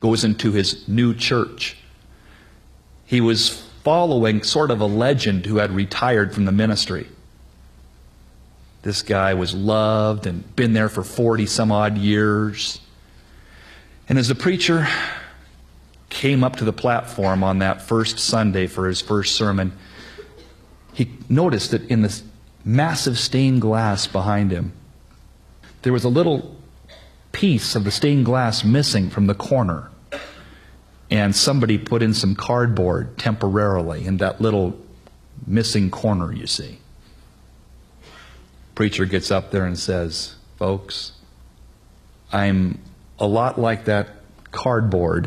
goes into his new church. He was following sort of a legend who had retired from the ministry. This guy was loved and been there for 40 some odd years. And as the preacher came up to the platform on that first Sunday for his first sermon, he noticed that in this massive stained glass behind him, there was a little piece of the stained glass missing from the corner. And somebody put in some cardboard temporarily in that little missing corner, you see. Preacher gets up there and says, "Folks, I'm a lot like that cardboard.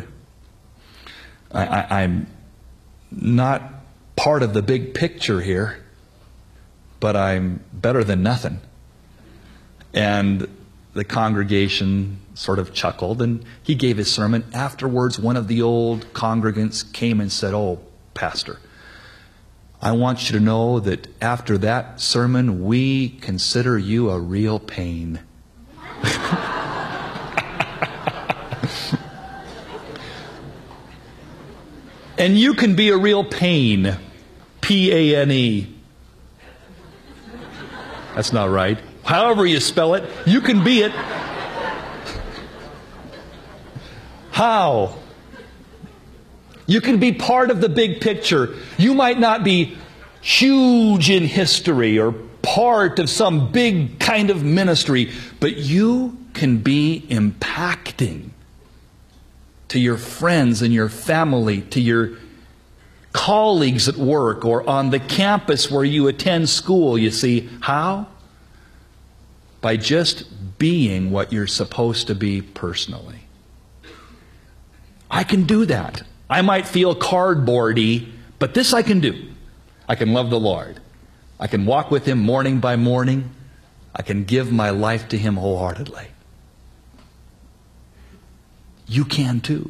I'm not part of the big picture here, but I'm better than nothing." And the congregation sort of chuckled, and he gave his sermon. Afterwards, one of the old congregants came and said, "Oh, Pastor, I want you to know that after that sermon, we consider you a real pain." And you can be a real pain. P-A-N-E. That's not right. However you spell it, you can be it. How? You can be part of the big picture. You might not be huge in history or part of some big kind of ministry, but you can be impacting to your friends and your family, to your colleagues at work or on the campus where you attend school. You see, how? By just being what you're supposed to be personally. I can do that. I might feel cardboardy, but this I can do. I can love the Lord. I can walk with Him morning by morning. I can give my life to Him wholeheartedly. You can too.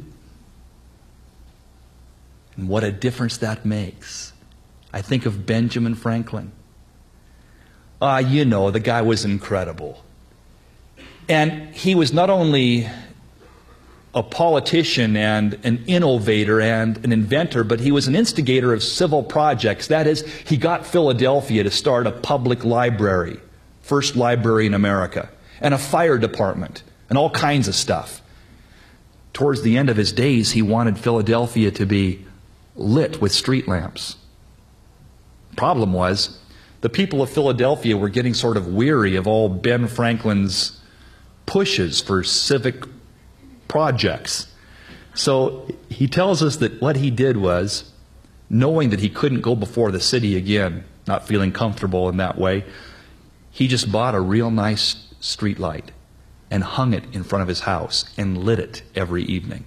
And what a difference that makes. I think of Benjamin Franklin. You know, the guy was incredible. And he was not only a politician and an innovator and an inventor, but he was an instigator of civil projects. That is, he got Philadelphia to start a public library, first library in America, and a fire department, and all kinds of stuff. Towards the end of his days, he wanted Philadelphia to be lit with street lamps. Problem was, the people of Philadelphia were getting sort of weary of all Ben Franklin's pushes for civic projects. So he tells us that what he did was, knowing that he couldn't go before the city again, not feeling comfortable in that way, he just bought a real nice street light and hung it in front of his house and lit it every evening.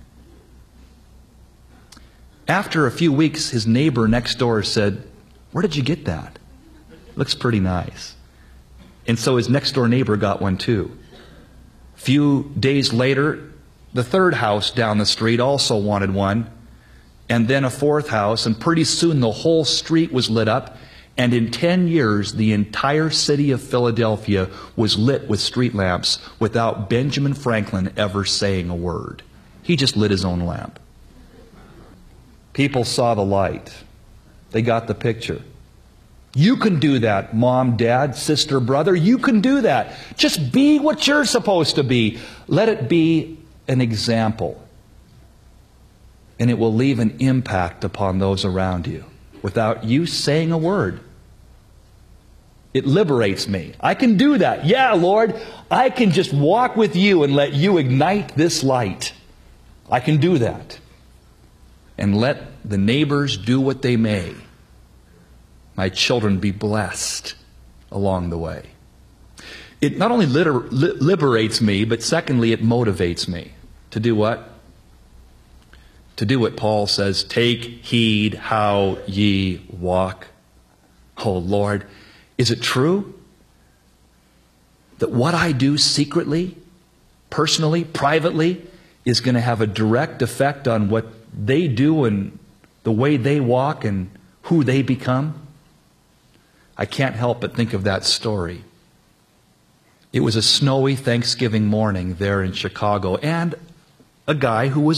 After a few weeks, his neighbor next door said, "Where did you get that? Looks pretty nice." And so his next door neighbor got one too. A few days later, the third house down the street also wanted one, and then a fourth house, and pretty soon the whole street was lit up, and in 10 years the entire city of Philadelphia was lit with street lamps without Benjamin Franklin ever saying a word. He just lit his own lamp. People saw the light. They got the picture. You can do that, mom, dad, sister, brother. You can do that. Just be what you're supposed to be. Let it be an example. And it will leave an impact upon those around you without you saying a word. It liberates me. I can do that. Yeah, Lord, I can just walk with you and let you ignite this light. I can do that. And let the neighbors do what they may. My children be blessed along the way. It not only liberates me, but secondly, it motivates me to do what? To do what Paul says, take heed how ye walk. Oh Lord, is it true that what I do secretly, personally, privately, is going to have a direct effect on what they do and the way they walk and who they become? I can't help but think of that story. It was a snowy Thanksgiving morning there in Chicago, and a guy who was